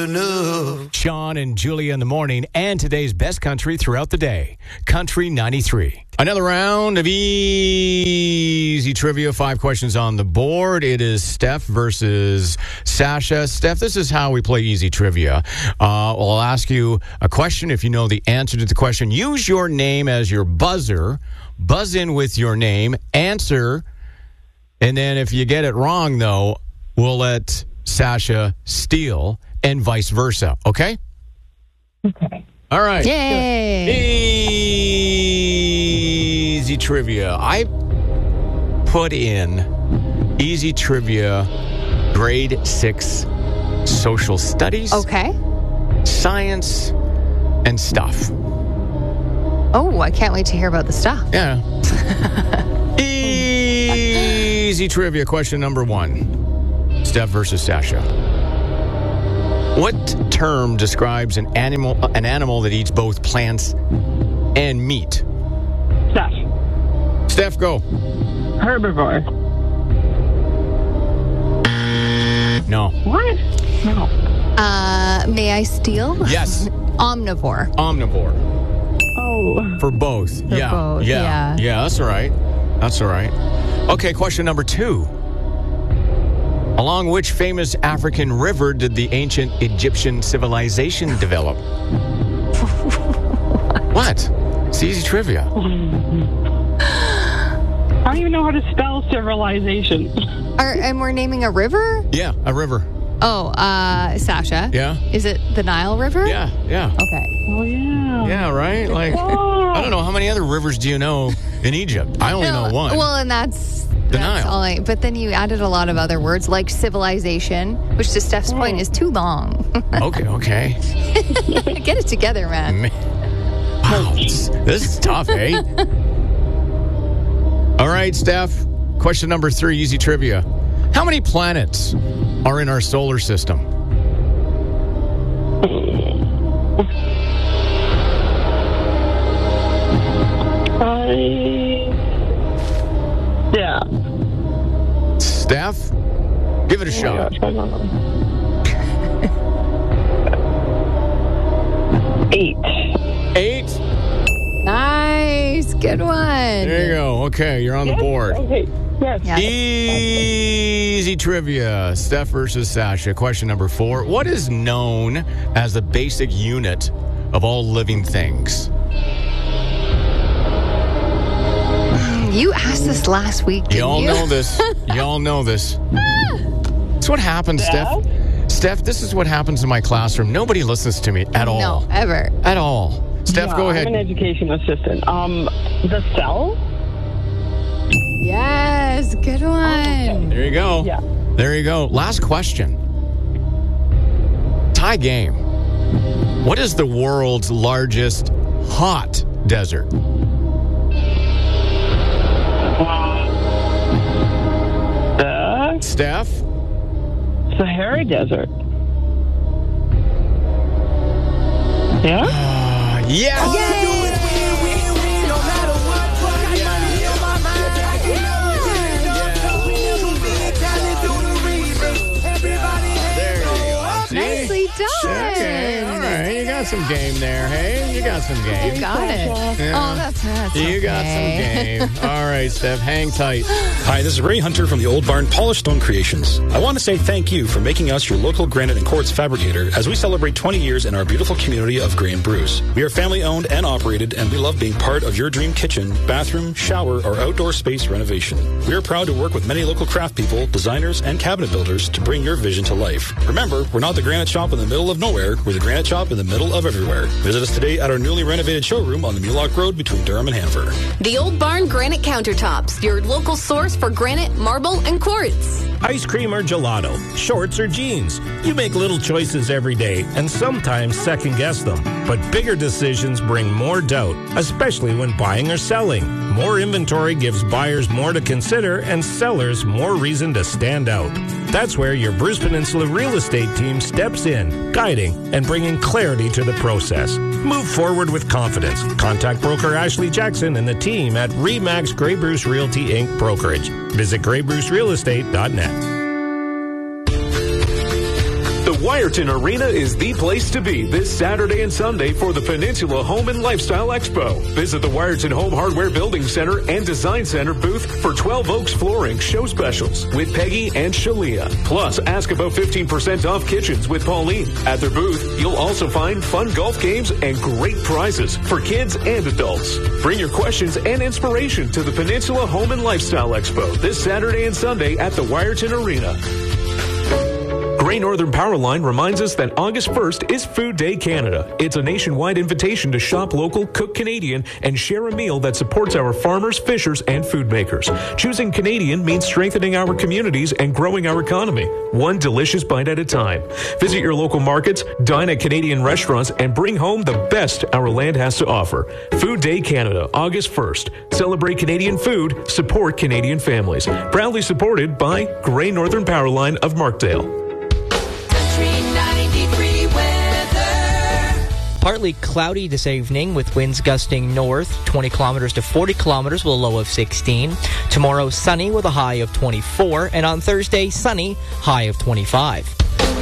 Sean and Julia in the morning, and today's best country throughout the day. Country 93. Another round of easy trivia. 5 questions on the board. It is Steph versus Sasha. Steph, this is how we play easy trivia. I'll ask you a question. If you know the answer to the question, use your name as your buzzer. Buzz in with your name. Answer. And then if you get it wrong, though, we'll let Sasha steal, and vice versa. Okay? Okay. All right. Yay! Easy trivia. I put in easy trivia grade 6 social studies, Okay. science, and stuff. Oh, I can't wait to hear about the stuff. Yeah. Easy trivia. Question number 1. Steph versus Sasha. What term describes an animal that eats both plants and meat? Steph, go. Herbivore. No. What? No. May I steal? Yes. Omnivore. Omnivore. Oh. For both. For both, yeah. Yeah, that's all right. That's all right. Okay, question number 2. Along which famous African river did the ancient Egyptian civilization develop? What? It's easy trivia. I don't even know how to spell civilization. And we're naming a river? Yeah, a river. Oh, Sasha. Yeah. Is it the Nile River? Yeah. Okay. Oh, yeah. Yeah, right? Like, I don't know. How many other rivers do you know in Egypt? I only know one. Well, and that's Nile. all but then you added a lot of other words like civilization, which to Steph's point is too long. Okay. Get it together, man. Wow, this is tough, eh? All right, Steph. Question number 3, easy trivia. How many planets are in our solar system? Yeah. Steph, give it a shot. Gosh, I don't know. 8. 8. Nice. Good one. There you go. Okay, you're on the board. Okay. Yes. Yeah. Easy trivia. Steph versus Sasha. Question number 4. What is known as the basic unit of all living things? You asked this last week, didn't Y'all you? know this. Y'all know this. That's what happens, Steph. Steph, this is what happens in my classroom. Nobody listens to me at all. No, ever. At all. Steph, Yeah, go ahead. I'm an education assistant. The cell? Yes, good one. There you go. Yeah. There you go. Last question. Tie game. What is the world's largest hot desert? The Steph? Sahara Desert. Yeah? Yes! Nicely done. Okay, all right. You got some game there, hey? You got some game. You got it. Yeah. Oh, that's You got okay. some game. All right, Steph, hang tight. Hi, this is Ray Hunter from the Old Barn Polished Stone Creations. I want to say thank you for making us your local granite and quartz fabricator as we celebrate 20 years in our beautiful community of Gray and Bruce. We are family owned and operated, and we love being part of your dream kitchen, bathroom, shower, or outdoor space renovation. We are proud to work with many local craft people, designers, and cabinet builders to bring your vision to life. Remember, we're not the granite shop in the middle of nowhere, we're the granite shop in the middle of everywhere. Visit us today at our newly renovated showroom on the Mulock Road between Durham and Hanford. The Old Barn Granite Countertops, your local source for granite, marble, and quartz. Ice cream or gelato, shorts or jeans. You make little choices every day and sometimes second guess them. But bigger decisions bring more doubt, especially when buying or selling. More inventory gives buyers more to consider and sellers more reason to stand out. That's where your Bruce Peninsula real estate team steps in, guiding and bringing clarity to the process. Move forward with confidence. Contact broker Ashley Jackson and the team at RE/MAX Grey Bruce Realty Inc. Brokerage. Visit GrayBruceRealEstate.net. The Wyerton Arena is the place to be this Saturday and Sunday for the Peninsula Home and Lifestyle Expo. Visit the Wyerton Home Hardware Building Center and Design Center booth for 12 Oaks Flooring show specials with Peggy and Shalia. Plus, ask about 15% off kitchens with Pauline. At their booth, you'll also find fun golf games and great prizes for kids and adults. Bring your questions and inspiration to the Peninsula Home and Lifestyle Expo this Saturday and Sunday at the Wyerton Arena. Great Northern Powerline reminds us that August 1st is Food Day Canada. It's a nationwide invitation to shop local, cook Canadian, and share a meal that supports our farmers, fishers, and food makers. Choosing Canadian means strengthening our communities and growing our economy, one delicious bite at a time. Visit your local markets, dine at Canadian restaurants, and bring home the best our land has to offer. Food Day Canada, August 1st. Celebrate Canadian food, support Canadian families. Proudly supported by Grey Northern Powerline of Markdale. Partly cloudy this evening with winds gusting north 20 kilometers to 40 kilometers with a low of 16. Tomorrow sunny with a high of 24, and on Thursday sunny, high of 25.